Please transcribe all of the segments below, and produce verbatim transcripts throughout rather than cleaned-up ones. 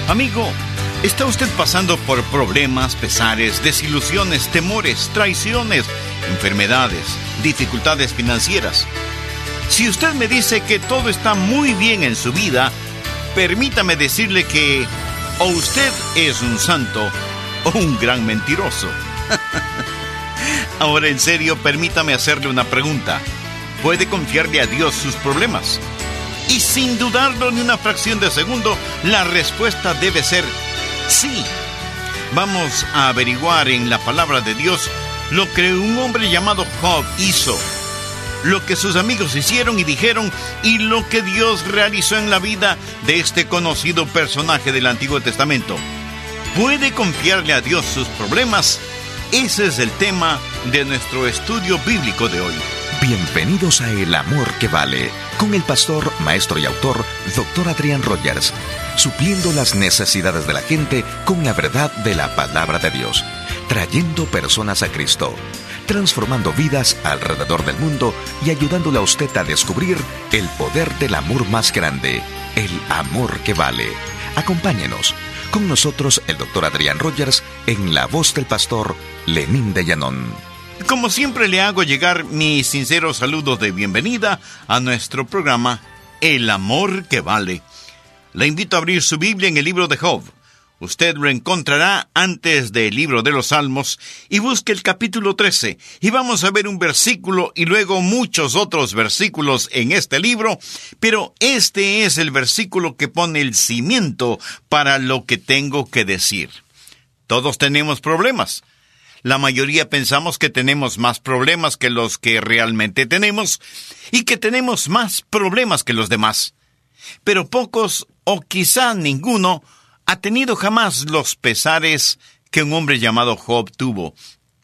Amigo, ¿está usted pasando por problemas, pesares, desilusiones, temores, traiciones, enfermedades, dificultades financieras? Si usted me dice que todo está muy bien en su vida, permítame decirle que o usted es un santo o un gran mentiroso. Ahora, en serio, permítame hacerle una pregunta. ¿Puede confiarle a Dios sus problemas? Y sin dudarlo ni una fracción de segundo, la respuesta debe ser sí. Vamos a averiguar en la palabra de Dios lo que un hombre llamado Job hizo, lo que sus amigos hicieron y dijeron, y lo que Dios realizó en la vida de este conocido personaje del Antiguo Testamento. ¿Puede confiarle a Dios sus problemas? Ese es el tema de nuestro estudio bíblico de hoy. Bienvenidos a El Amor que Vale, con el pastor, maestro y autor, doctor Adrián Rogers, supliendo las necesidades de la gente con la verdad de la palabra de Dios, trayendo personas a Cristo, transformando vidas alrededor del mundo y ayudándole a usted a descubrir el poder del amor más grande, el amor que vale. Acompáñenos. Con nosotros el doctor Adrián Rogers en la voz del pastor Lenín de Llanón. Como siempre, le hago llegar mis sinceros saludos de bienvenida a nuestro programa El Amor que Vale. Le invito a abrir su Biblia en el libro de Job. Usted lo encontrará antes del libro de los Salmos y busque el capítulo trece. Y vamos a ver un versículo y luego muchos otros versículos en este libro, pero este es el versículo que pone el cimiento para lo que tengo que decir. Todos tenemos problemas. La mayoría pensamos que tenemos más problemas que los que realmente tenemos y que tenemos más problemas que los demás. Pero pocos, o quizá ninguno, ha tenido jamás los pesares que un hombre llamado Job tuvo.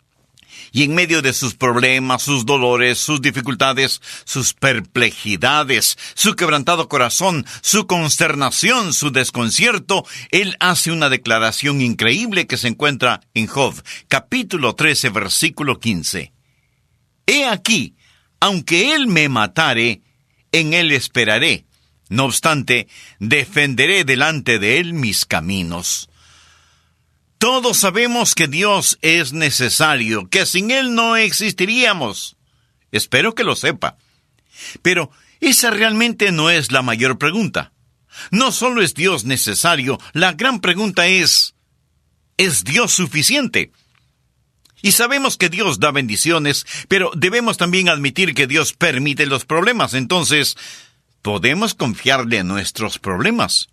Y en medio de sus problemas, sus dolores, sus dificultades, sus perplejidades, su quebrantado corazón, su consternación, su desconcierto, él hace una declaración increíble que se encuentra en Job, capítulo trece, versículo quince. He aquí, aunque él me matare, en él esperaré. No obstante, defenderé delante de él mis caminos. Todos sabemos que Dios es necesario, que sin Él no existiríamos. Espero que lo sepa. Pero esa realmente no es la mayor pregunta. No solo es Dios necesario, la gran pregunta es, ¿es Dios suficiente? Y sabemos que Dios da bendiciones, pero debemos también admitir que Dios permite los problemas. Entonces, ¿podemos confiarle en nuestros problemas?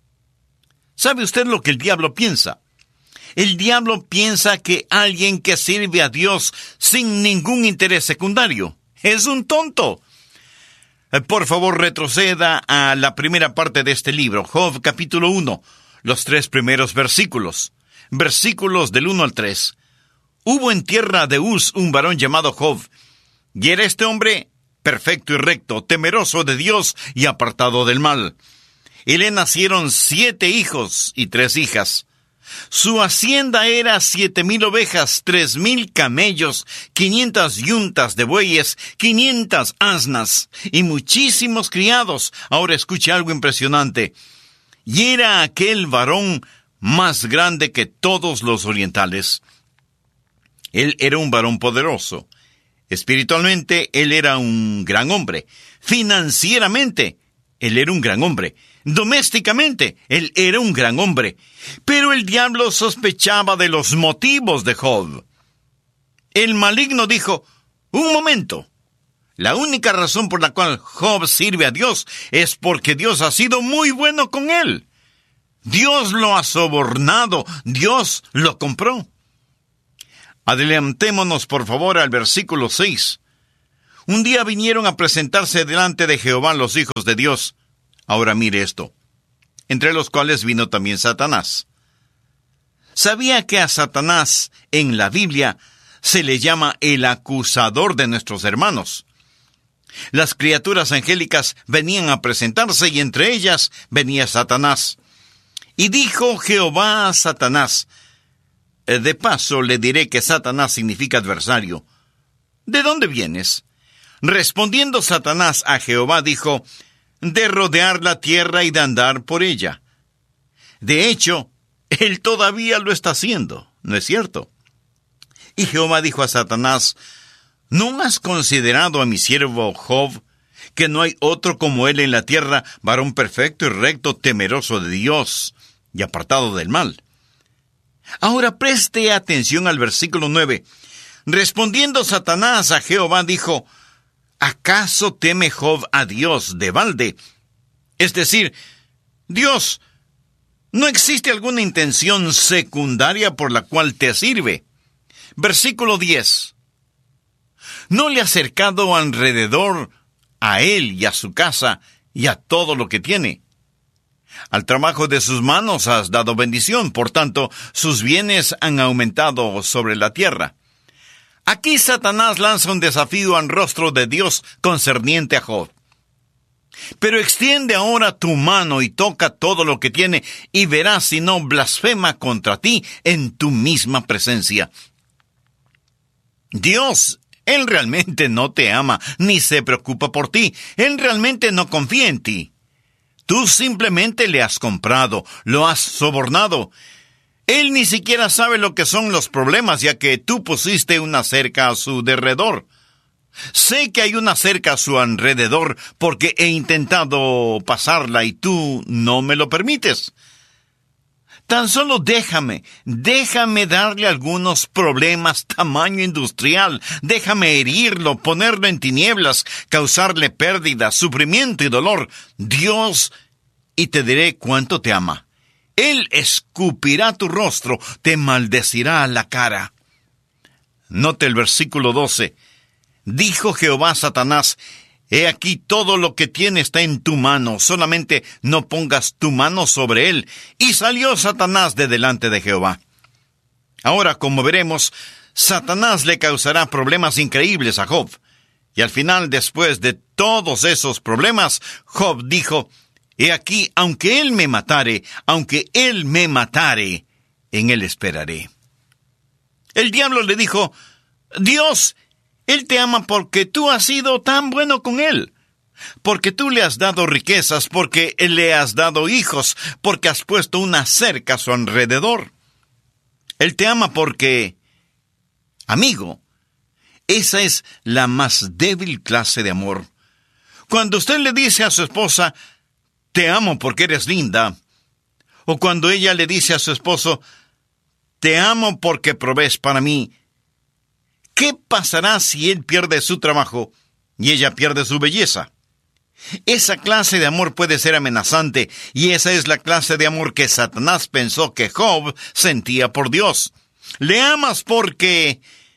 ¿Sabe usted lo que el diablo piensa? El diablo piensa que alguien que sirve a Dios sin ningún interés secundario es un tonto. Por favor, retroceda a la primera parte de este libro, Job capítulo uno, los tres primeros versículos, versículos del uno al tres. Hubo en tierra de Uz un varón llamado Job, y era este hombre perfecto y recto, temeroso de Dios y apartado del mal. Y le nacieron siete hijos y tres hijas. Su hacienda era siete mil ovejas, tres mil camellos, quinientas yuntas de bueyes, quinientas asnas y muchísimos criados. Ahora escuche algo impresionante. Y era aquel varón más grande que todos los orientales. Él era un varón poderoso. Espiritualmente, él era un gran hombre. Financieramente, él era un gran hombre. Domésticamente, él era un gran hombre. Pero el diablo sospechaba de los motivos de Job. El maligno dijo, un momento. La única razón por la cual Job sirve a Dios es porque Dios ha sido muy bueno con él. Dios lo ha sobornado. Dios lo compró. Adelantémonos, por favor, al versículo seis. Un día vinieron a presentarse delante de Jehová los hijos de Dios. Ahora mire esto, entre los cuales vino también Satanás. ¿Sabía que a Satanás en la Biblia se le llama el acusador de nuestros hermanos? Las criaturas angélicas venían a presentarse y entre ellas venía Satanás. Y dijo Jehová a Satanás, de paso le diré que Satanás significa adversario. ¿De dónde vienes? Respondiendo Satanás a Jehová dijo, de rodear la tierra y de andar por ella. De hecho, él todavía lo está haciendo, ¿no es cierto? Y Jehová dijo a Satanás: ¿no has considerado a mi siervo Job, que no hay otro como él en la tierra, varón perfecto y recto, temeroso de Dios y apartado del mal? Ahora preste atención al versículo nueve. Respondiendo Satanás a Jehová dijo: ¿acaso teme Job a Dios de balde? Es decir, Dios, ¿no existe alguna intención secundaria por la cual te sirve? Versículo diez. ¿no le has cercado alrededor a él y a su casa y a todo lo que tiene? Al trabajo de sus manos has dado bendición, por tanto, sus bienes han aumentado sobre la tierra. Aquí Satanás lanza un desafío al rostro de Dios concerniente a Job. Pero extiende ahora tu mano y toca todo lo que tiene, y verás si no blasfema contra ti en tu misma presencia. Dios, Él realmente no te ama, ni se preocupa por ti. Él realmente no confía en ti. Tú simplemente le has comprado, lo has sobornado. Él ni siquiera sabe lo que son los problemas, ya que tú pusiste una cerca a su derredor. Sé que hay una cerca a su alrededor porque he intentado pasarla y tú no me lo permites. Tan solo déjame, déjame darle algunos problemas tamaño industrial. Déjame herirlo, ponerlo en tinieblas, causarle pérdida, sufrimiento y dolor. Dios, y te diré cuánto te ama. Él escupirá tu rostro, te maldecirá a la cara. Note el versículo doce. Dijo Jehová a Satanás: he aquí todo lo que tiene está en tu mano, solamente no pongas tu mano sobre él. Y salió Satanás de delante de Jehová. Ahora, como veremos, Satanás le causará problemas increíbles a Job. Y al final, después de todos esos problemas, Job dijo: he aquí, aunque él me matare, aunque él me matare, en él esperaré. El diablo le dijo: Dios, Él te ama porque tú has sido tan bueno con Él, porque tú le has dado riquezas, porque le has dado hijos, porque has puesto una cerca a su alrededor. Él te ama porque, amigo, esa es la más débil clase de amor. Cuando usted le dice a su esposa: te amo porque eres linda, o cuando ella le dice a su esposo: te amo porque provees para mí, ¿qué pasará si él pierde su trabajo y ella pierde su belleza? Esa clase de amor puede ser amenazante, y esa es la clase de amor que Satanás pensó que Job sentía por Dios. Le amas porque...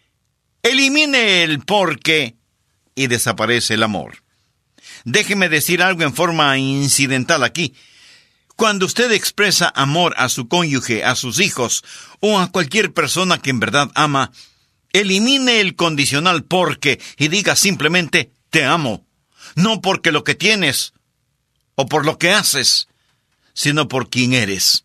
elimine el porque y desaparece el amor. Déjeme decir algo en forma incidental aquí. Cuando usted expresa amor a su cónyuge, a sus hijos, o a cualquier persona que en verdad ama, elimine el condicional porque y diga simplemente: te amo. No porque lo que tienes o por lo que haces, sino por quien eres.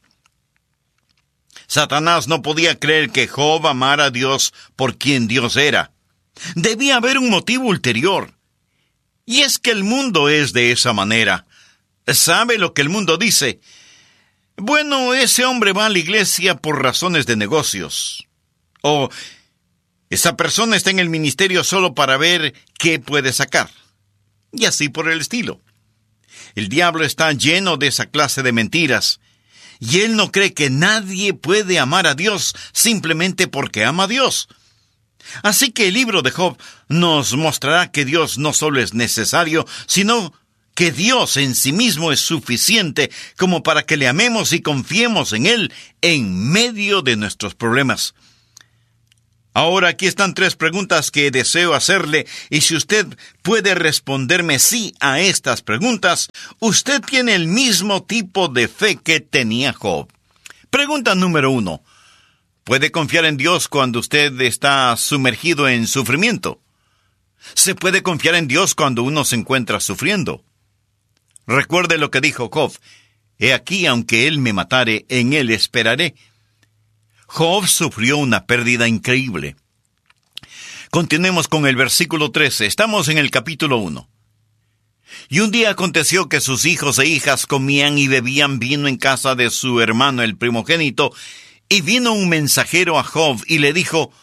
Satanás no podía creer que Job amara a Dios por quien Dios era. Debía haber un motivo ulterior. Y es que el mundo es de esa manera. ¿Sabe lo que el mundo dice? Bueno, ese hombre va a la iglesia por razones de negocios. O esa persona está en el ministerio solo para ver qué puede sacar. Y así por el estilo. El diablo está lleno de esa clase de mentiras. Y él no cree que nadie puede amar a Dios simplemente porque ama a Dios. Así que el libro de Job nos mostrará que Dios no solo es necesario, sino que Dios en sí mismo es suficiente como para que le amemos y confiemos en Él en medio de nuestros problemas. Ahora aquí están tres preguntas que deseo hacerle, y si usted puede responderme sí a estas preguntas, usted tiene el mismo tipo de fe que tenía Job. Pregunta número uno. ¿Puede confiar en Dios cuando usted está sumergido en sufrimiento? ¿Se puede confiar en Dios cuando uno se encuentra sufriendo? Recuerde lo que dijo Job: he aquí, aunque él me matare, en él esperaré. Job sufrió una pérdida increíble. Continuemos con el versículo trece. Estamos en el capítulo uno. Y un día aconteció que sus hijos e hijas comían y bebían vino en casa de su hermano el primogénito, y vino un mensajero a Job y le dijo: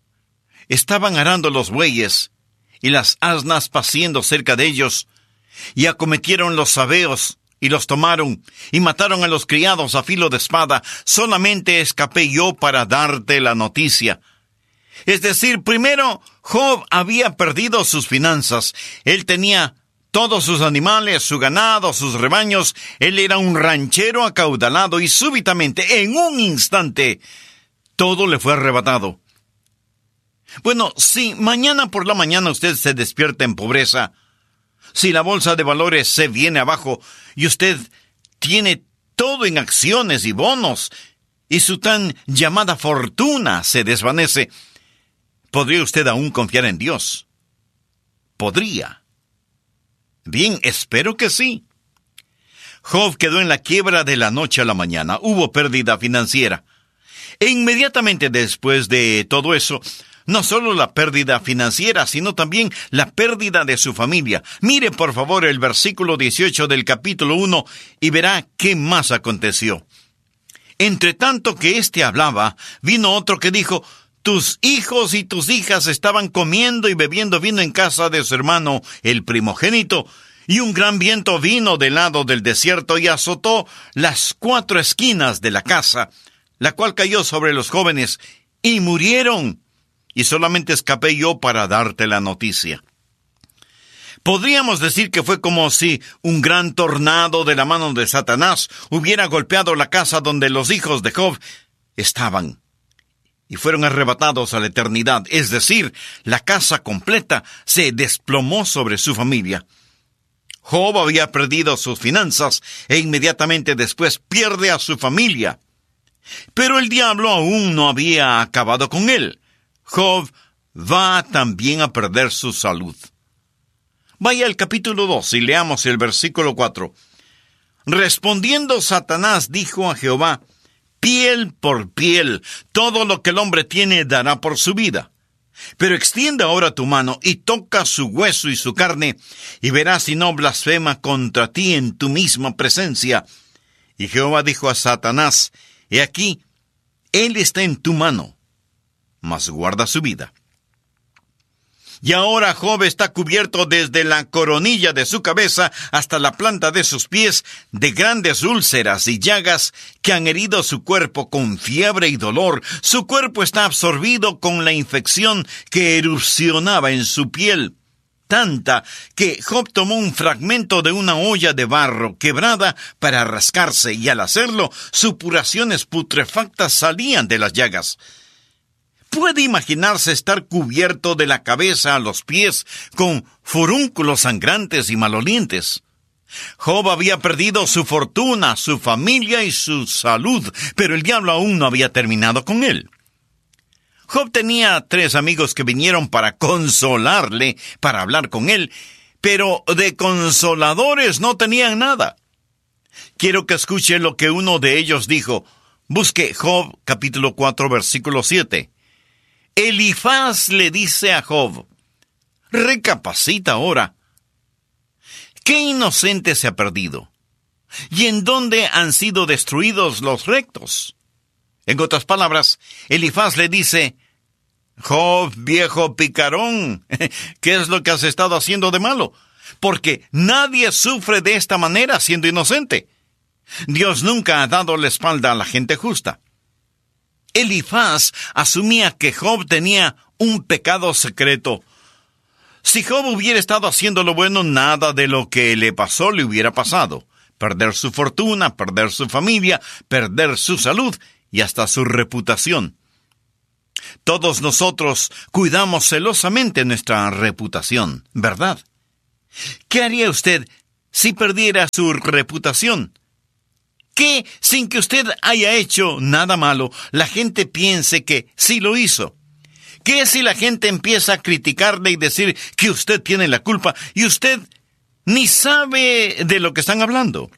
estaban arando los bueyes y las asnas paciendo cerca de ellos, y acometieron los sabeos y los tomaron, y mataron a los criados a filo de espada. Solamente escapé yo para darte la noticia. Es decir, primero, Job había perdido sus finanzas. Él tenía todos sus animales, su ganado, sus rebaños. Él era un ranchero acaudalado y súbitamente, en un instante, todo le fue arrebatado. Bueno, si mañana por la mañana usted se despierta en pobreza, si la bolsa de valores se viene abajo y usted tiene todo en acciones y bonos y su tan llamada fortuna se desvanece, ¿podría usted aún confiar en Dios? ¿Podría? Bien, espero que sí. Job quedó en la quiebra de la noche a la mañana. Hubo pérdida financiera. E inmediatamente después de todo eso, no solo la pérdida financiera, sino también la pérdida de su familia. Mire, por favor, el versículo dieciocho del capítulo uno y verá qué más aconteció. Entre tanto que éste hablaba, vino otro que dijo: tus hijos y tus hijas estaban comiendo y bebiendo vino en casa de su hermano, el primogénito, y un gran viento vino del lado del desierto y azotó las cuatro esquinas de la casa, la cual cayó sobre los jóvenes, y murieron. Y solamente escapé yo para darte la noticia. Podríamos decir que fue como si un gran tornado de la mano de Satanás hubiera golpeado la casa donde los hijos de Job estaban, y fueron arrebatados a la eternidad. Es decir, la casa completa se desplomó sobre su familia. Job había perdido sus finanzas e inmediatamente después pierde a su familia. Pero el diablo aún no había acabado con él. Job va también a perder su salud. Vaya al capítulo dos y leamos el versículo cuatro. Respondiendo Satanás dijo a Jehová: piel por piel, todo lo que el hombre tiene dará por su vida. Pero extiende ahora tu mano y toca su hueso y su carne, y verás si no blasfema contra ti en tu misma presencia. Y Jehová dijo a Satanás: he aquí, él está en tu mano, mas guarda su vida. Y ahora Job está cubierto desde la coronilla de su cabeza hasta la planta de sus pies de grandes úlceras y llagas que han herido su cuerpo con fiebre y dolor. Su cuerpo está absorbido con la infección que erupcionaba en su piel, tanta que Job tomó un fragmento de una olla de barro quebrada para rascarse, y al hacerlo, supuraciones putrefactas salían de las llagas. ¿Puede imaginarse estar cubierto de la cabeza a los pies con furúnculos sangrantes y malolientes? Job había perdido su fortuna, su familia y su salud, pero el diablo aún no había terminado con él. Job tenía tres amigos que vinieron para consolarle, para hablar con él, pero de consoladores no tenían nada. Quiero que escuche lo que uno de ellos dijo. Busque Job capítulo cuatro, versículo siete. Elifaz le dice a Job: recapacita ahora. ¿Qué inocente se ha perdido? ¿Y en dónde han sido destruidos los rectos? En otras palabras, Elifaz le dice: Job, viejo picarón, ¿qué es lo que has estado haciendo de malo? Porque nadie sufre de esta manera siendo inocente. Dios nunca ha dado la espalda a la gente justa. Elifaz asumía que Job tenía un pecado secreto. Si Job hubiera estado haciendo lo bueno, nada de lo que le pasó le hubiera pasado. Perder su fortuna, perder su familia, perder su salud y hasta su reputación. Todos nosotros cuidamos celosamente nuestra reputación, ¿verdad? ¿Qué haría usted si perdiera su reputación? ¿Qué, sin que usted haya hecho nada malo, la gente piense que sí lo hizo? ¿Qué si la gente empieza a criticarle y decir que usted tiene la culpa y usted ni sabe de lo que están hablando?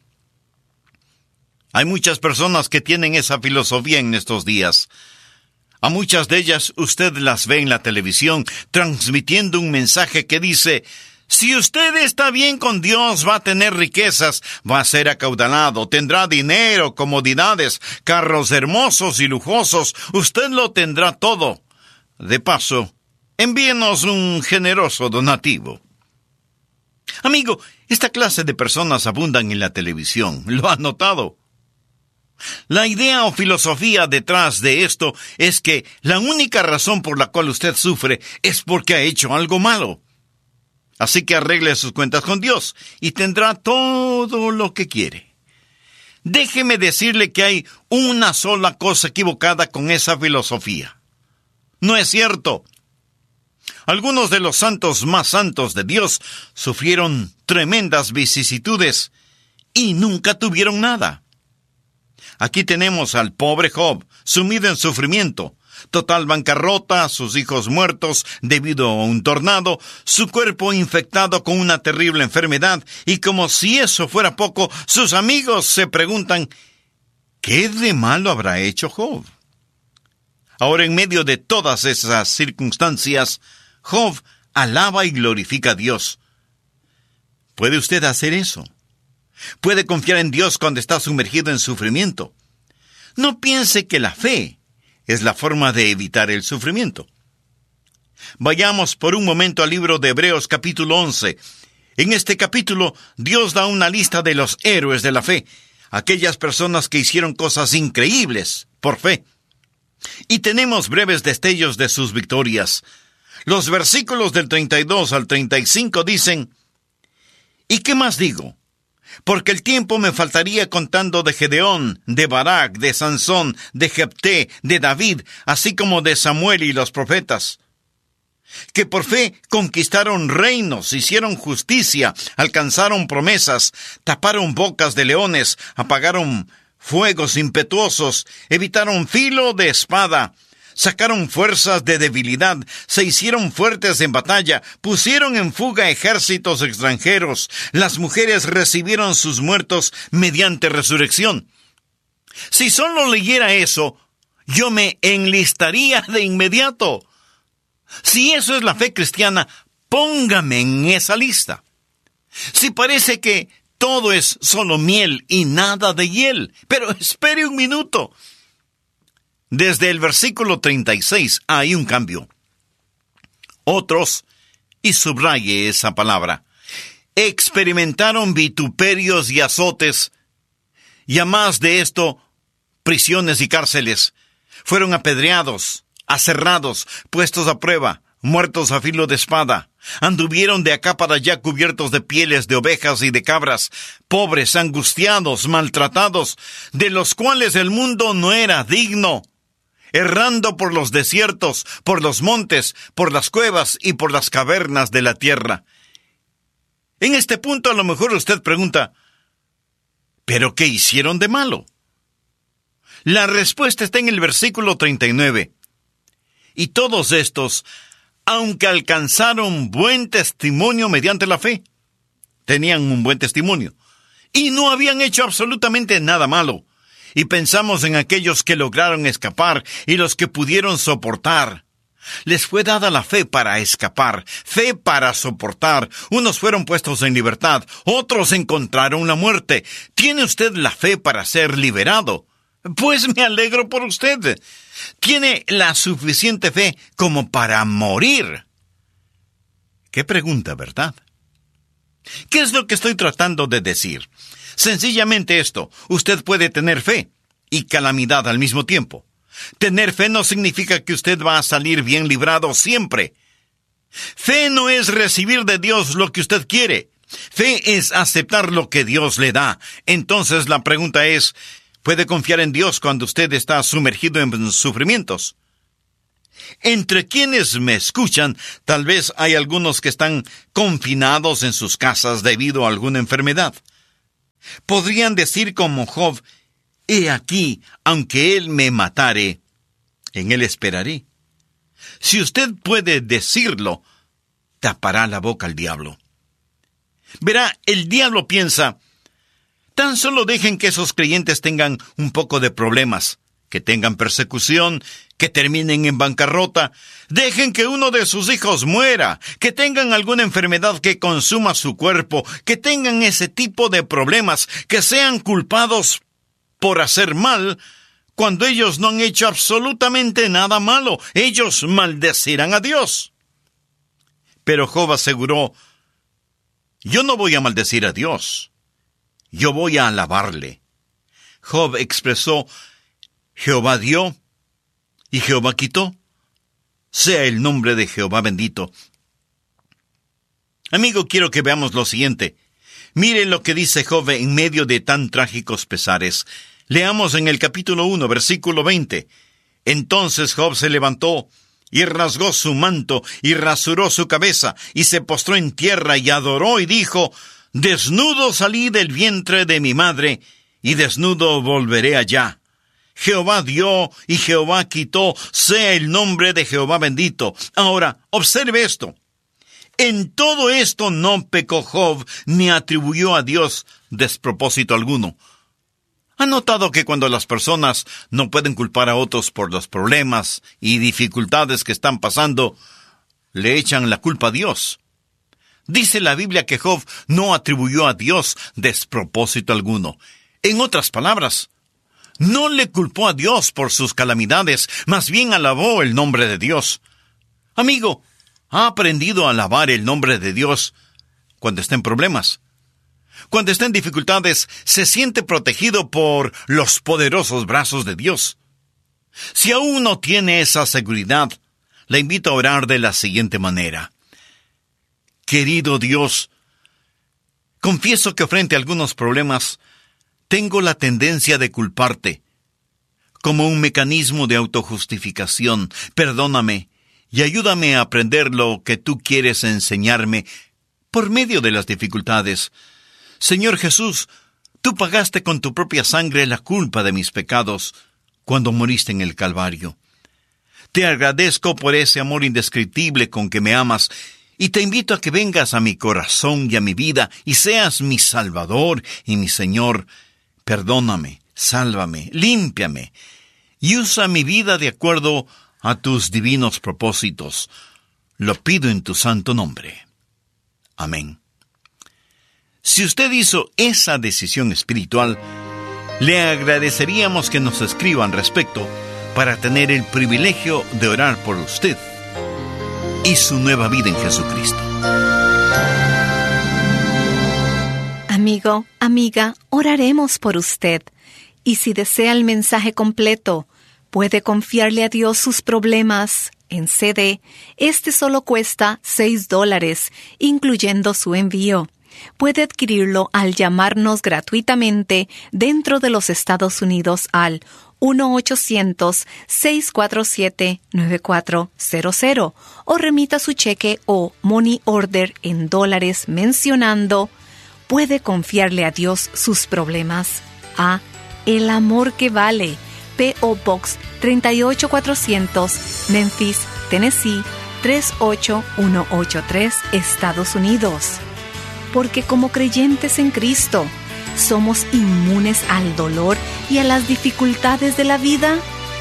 Hay muchas personas que tienen esa filosofía en estos días. A muchas de ellas usted las ve en la televisión transmitiendo un mensaje que dice: Si usted está bien con Dios, va a tener riquezas, va a ser acaudalado, tendrá dinero, comodidades, carros hermosos y lujosos. Usted lo tendrá todo. De paso, envíenos un generoso donativo. Amigo, esta clase de personas abundan en la televisión. ¿Lo ha notado? La idea o filosofía detrás de esto es que la única razón por la cual usted sufre es porque ha hecho algo malo. Así que arregle sus cuentas con Dios y tendrá todo lo que quiere. Déjeme decirle que hay una sola cosa equivocada con esa filosofía. No es cierto. Algunos de los santos más santos de Dios sufrieron tremendas vicisitudes y nunca tuvieron nada. Aquí tenemos al pobre Job, sumido en sufrimiento, total bancarrota, sus hijos muertos debido a un tornado, su cuerpo infectado con una terrible enfermedad, y como si eso fuera poco, sus amigos se preguntan, ¿qué de malo habrá hecho Job? Ahora, en medio de todas esas circunstancias, Job alaba y glorifica a Dios. ¿Puede usted hacer eso? ¿Puede confiar en Dios cuando está sumergido en sufrimiento? No piense que la fe es la forma de evitar el sufrimiento. Vayamos por un momento al libro de Hebreos capítulo once. En este capítulo, Dios da una lista de los héroes de la fe, aquellas personas que hicieron cosas increíbles por fe. Y tenemos breves destellos de sus victorias. Los versículos del treinta y dos al treinta y cinco dicen, ¿y qué más digo? Porque el tiempo me faltaría contando de Gedeón, de Barak, de Sansón, de Jefté, de David, así como de Samuel y los profetas, que por fe conquistaron reinos, hicieron justicia, alcanzaron promesas, taparon bocas de leones, apagaron fuegos impetuosos, evitaron filo de espada, sacaron fuerzas de debilidad, se hicieron fuertes en batalla, pusieron en fuga ejércitos extranjeros, las mujeres recibieron sus muertos mediante resurrección. Si solo leyera eso, yo me enlistaría de inmediato. Si eso es la fe cristiana, póngame en esa lista. Si parece que todo es solo miel y nada de hiel, pero espere un minuto. Desde el versículo treinta y seis hay un cambio. Otros, y subraye esa palabra, experimentaron vituperios y azotes, y a más de esto, prisiones y cárceles. Fueron apedreados, aserrados, puestos a prueba, muertos a filo de espada. Anduvieron de acá para allá cubiertos de pieles de ovejas y de cabras, pobres, angustiados, maltratados, de los cuales el mundo no era digno, errando por los desiertos, por los montes, por las cuevas y por las cavernas de la tierra. En este punto a lo mejor usted pregunta, ¿pero qué hicieron de malo? La respuesta está en el versículo treinta y nueve. Y todos estos, aunque alcanzaron buen testimonio mediante la fe, tenían un buen testimonio, y no habían hecho absolutamente nada malo. Y pensamos en aquellos que lograron escapar y los que pudieron soportar. Les fue dada la fe para escapar, fe para soportar. Unos fueron puestos en libertad, otros encontraron la muerte. ¿Tiene usted la fe para ser liberado? Pues me alegro por usted. Tiene la suficiente fe como para morir. Qué pregunta, ¿verdad? ¿Qué es lo que estoy tratando de decir? Sencillamente esto, usted puede tener fe y calamidad al mismo tiempo. Tener fe no significa que usted va a salir bien librado siempre. Fe no es recibir de Dios lo que usted quiere. Fe es aceptar lo que Dios le da. Entonces la pregunta es, ¿puede confiar en Dios cuando usted está sumergido en sufrimientos? Entre quienes me escuchan, tal vez hay algunos que están confinados en sus casas debido a alguna enfermedad. Podrían decir como Job, he aquí, aunque él me matare, en él esperaré. Si usted puede decirlo, tapará la boca al diablo. Verá, el diablo piensa, tan solo dejen que esos creyentes tengan un poco de problemas, que tengan persecución, que terminen en bancarrota, dejen que uno de sus hijos muera, que tengan alguna enfermedad que consuma su cuerpo, que tengan ese tipo de problemas, que sean culpados por hacer mal, cuando ellos no han hecho absolutamente nada malo. Ellos maldecirán a Dios. Pero Job aseguró: yo no voy a maldecir a Dios, yo voy a alabarle. Job expresó: Jehová dio y Jehová quitó. Sea el nombre de Jehová bendito. Amigo, quiero que veamos lo siguiente. Miren lo que dice Job en medio de tan trágicos pesares. Leamos en el capítulo uno, versículo veinte. Entonces Job se levantó y rasgó su manto y rasuró su cabeza y se postró en tierra y adoró y dijo: desnudo salí del vientre de mi madre y desnudo volveré allá. Jehová dio y Jehová quitó, sea el nombre de Jehová bendito. Ahora, observe esto. En todo esto no pecó Job ni atribuyó a Dios despropósito alguno. ¿Ha notado que cuando las personas no pueden culpar a otros por los problemas y dificultades que están pasando, le echan la culpa a Dios? Dice la Biblia que Job no atribuyó a Dios despropósito alguno. En otras palabras, no le culpó a Dios por sus calamidades, más bien alabó el nombre de Dios. Amigo, ¿ha aprendido a alabar el nombre de Dios cuando está en problemas? Cuando está en dificultades, se siente protegido por los poderosos brazos de Dios. Si aún no tiene esa seguridad, le invito a orar de la siguiente manera. Querido Dios, confieso que frente a algunos problemas, tengo la tendencia de culparte. Como un mecanismo de autojustificación, perdóname y ayúdame a aprender lo que tú quieres enseñarme por medio de las dificultades. Señor Jesús, tú pagaste con tu propia sangre la culpa de mis pecados cuando moriste en el Calvario. Te agradezco por ese amor indescriptible con que me amas y te invito a que vengas a mi corazón y a mi vida y seas mi Salvador y mi Señor. Perdóname, sálvame, límpiame y usa mi vida de acuerdo a tus divinos propósitos. Lo pido en tu santo nombre. Amén. Si usted hizo esa decisión espiritual, le agradeceríamos que nos escriba al respecto para tener el privilegio de orar por usted y su nueva vida en Jesucristo. Amigo, amiga, oraremos por usted. Y si desea el mensaje completo, puede confiarle a Dios sus problemas en C D. Este solo cuesta seis dólares, incluyendo su envío. Puede adquirirlo al llamarnos gratuitamente dentro de los Estados Unidos al uno ochocientos, seis cuatro siete, nueve cuatro cero cero o remita su cheque o money order en dólares mencionando: puede confiarle a Dios sus problemas a El Amor que Vale, P O Box tres ocho cuatrocientos, Memphis, Tennessee tres ocho uno ocho tres, Estados Unidos. Porque como creyentes en Cristo, ¿somos inmunes al dolor y a las dificultades de la vida?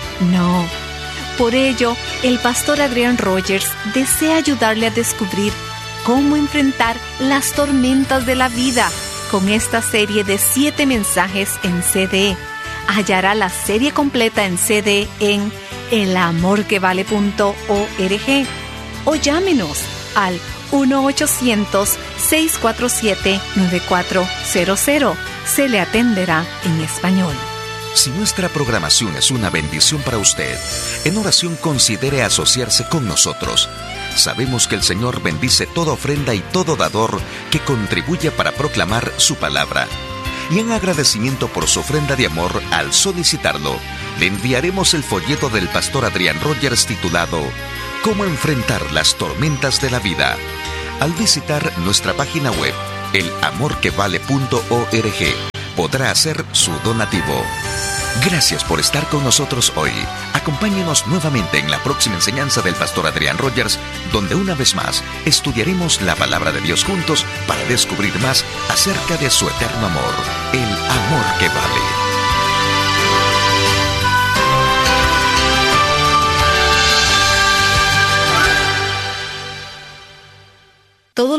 No. Por ello, el pastor Adrian Rogers desea ayudarle a descubrir cómo enfrentar las tormentas de la vida con esta serie de siete mensajes en C D. Hallará la serie completa en C D en el amor que vale punto org o llámenos al uno ochocientos, seis cuatro siete, nueve cuatro cero cero. Se le atenderá en español. Si nuestra programación es una bendición para usted, en oración considere asociarse con nosotros. Sabemos que el Señor bendice toda ofrenda y todo dador que contribuye para proclamar su palabra. Y en agradecimiento por su ofrenda de amor, al solicitarlo, le enviaremos el folleto del pastor Adrian Rogers titulado Cómo enfrentar las tormentas de la vida. Al visitar nuestra página web, el amor que vale punto org, podrá hacer su donativo. Gracias por estar con nosotros hoy. Acompáñenos nuevamente en la próxima enseñanza del pastor Adrian Rogers, donde una vez más estudiaremos la palabra de Dios juntos para descubrir más acerca de su eterno amor, el amor que vale.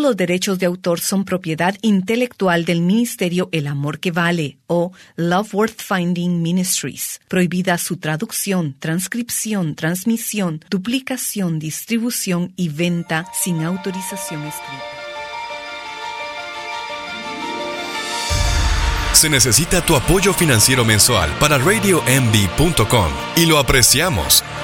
Todos los derechos de autor son propiedad intelectual del Ministerio El Amor que Vale o Love Worth Finding Ministries. Prohibida su traducción, transcripción, transmisión, duplicación, distribución y venta sin autorización escrita. Se necesita tu apoyo financiero mensual para radio m b punto com y lo apreciamos.